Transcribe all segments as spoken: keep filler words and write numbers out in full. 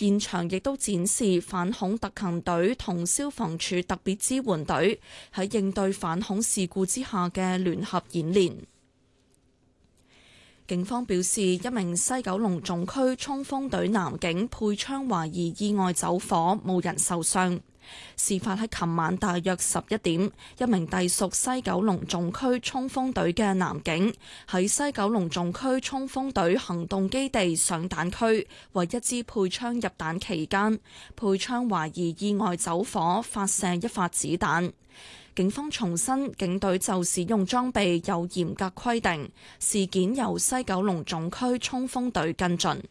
現場亦都展示反恐特勤隊同消防處特別支援隊喺應對反恐事故之下嘅聯合演練。警方表示，一名西九龍總區衝鋒隊男警配槍懷疑意外走火，冇人受傷。事發喺琴晚大約十一點，一名隸屬西九龍總區衝鋒隊嘅男警喺西九龍總區衝鋒隊行動基地上彈區為一支配槍入彈期間，配槍懷疑意外走火，發射一發子彈。警方重申，警隊就使用裝備有嚴格規定，事件由西九龍總區衝鋒隊跟進。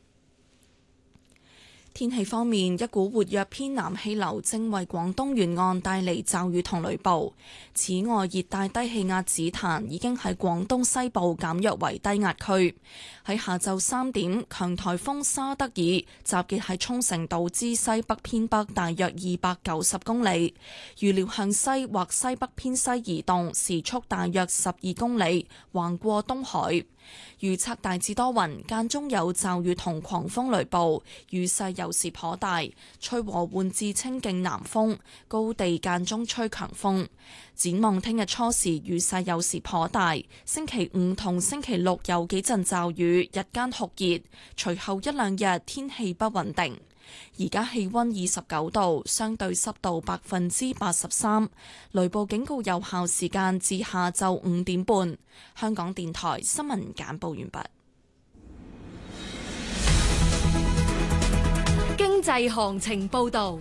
天氣方面，一股活躍偏南氣流正為廣東沿岸帶嚟驟雨同雷暴。此外，熱帶低氣壓紫檀已經喺廣東西部減弱為低壓區。喺下晝三點，強颱風沙德爾集結喺沖繩島之西北偏北大約二百九十公里，預料向西或西北偏西移動，時速大約十二公里，橫過東海。預測大致多雲，間中有驟雨同狂風雷暴，雨勢有時頗大，吹和緩至清勁南風，高地間中吹強風。展望聽日初時雨勢有時頗大，星期五同星期六有幾陣驟雨，日間酷熱，隨後一兩日天氣不穩定。而家氣溫二十九度，相對濕度百分之八十三，雷暴警告有效時間至下晝五點半。香港電台新聞簡報完畢。 經濟行情報道。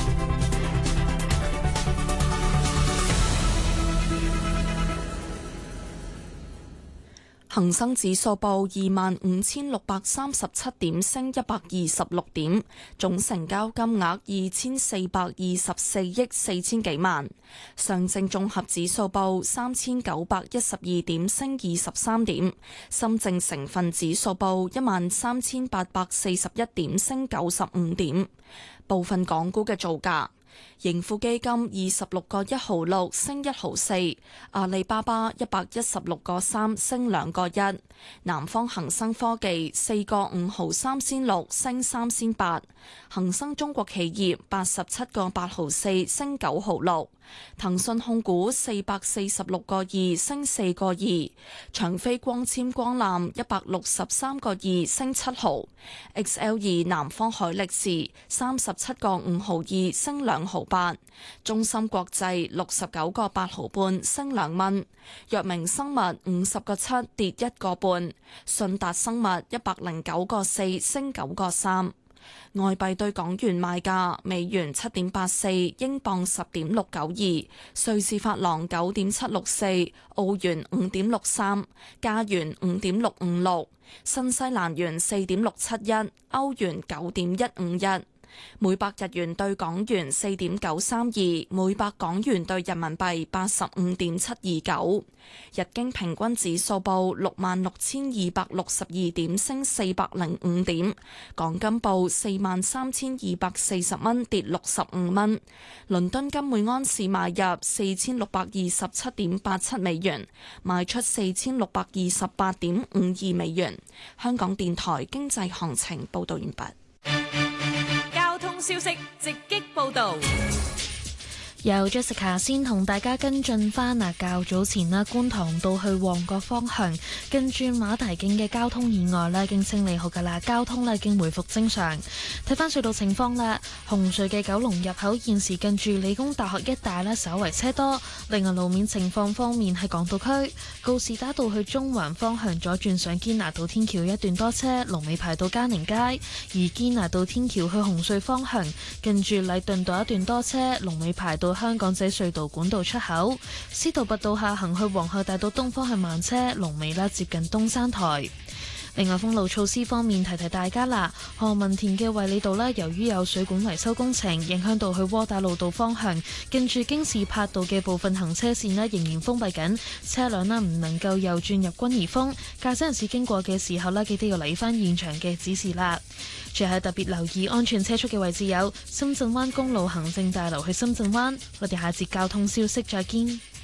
恒生指數報二萬五千六百三十七點，升一百二十六點，總成交金額二千四百二十四億四千幾萬。上證綜合指數報三千九百一十二點，升二十三點。深證成分指數報一萬三千八百四十一點，升九十五點。部分港股嘅造價。盈富基金二十六個一毫六升一毫四，阿里巴巴一百一十六個三升兩個一，南方恒生科技四個五毫三仙六升三仙八，恒生中國企業八十七個八毫四升九毫六，騰訊控股四百四十六個二升四個二，長飛光纖光纜一百六十三個二升七毫 ，X L 二南方海力士三十七個五毫二升兩毫八，中芯國際六十九個八毫半升兩蚊，藥明生物五十個七跌一個半，信達生物一百零九個四升九個三。外幣對港元賣價：美元七點八四，英鎊十點六九二，瑞士法郎九點七六四，澳元五點六三，加元五點六五六，新西蘭元四點六七一，歐元九點一五一。每百日元對港元四點九三二，每百港元對人民幣八十五點七二九。日經平均指數報六萬六千二百六十二點，升四百零五點。港金報四萬三千二百四十蚊，跌六十五蚊。倫敦金每安士買入四千六百二十七點八七美元，賣出四千六百二十八點五二美元。香港電台經濟行情報道完畢。 消息直擊報道， 由 Jessica 先同大家跟進返啊，較早前啦，觀塘道去旺角方向近住馬蹄徑嘅交通意外咧，已經清理好噶啦，交通咧已經回復正常。睇翻隧道情況啦，紅隧嘅九龍入口現時近住理工大學一帶咧，稍為車多。另外路面情況方面，喺港島區告士打道去中環方向左轉上堅拿道天橋一段多車，龍尾排到嘉寧街；而堅拿道天橋去紅隧方向近住禮頓道一段多車，龍尾排到香港仔隧道管道出口。司徒拔道下行去皇后大道東方向慢車，龍尾啦接近東山台。另外封路措施方面，提提大家啦，何文田嘅衛理道呢，由於有水管維修工程，影響到去窩打老道方向近住京士柏道嘅部分行車線呢，仍然封閉緊，車輛呢唔能夠右轉入軍怡峰，駕駛人士經過嘅時候呢，記得要嚟返現場嘅指示啦。最後特別留意安全車速嘅位置有深圳灣公路行政大樓去深圳灣。我哋下節交通消息再見。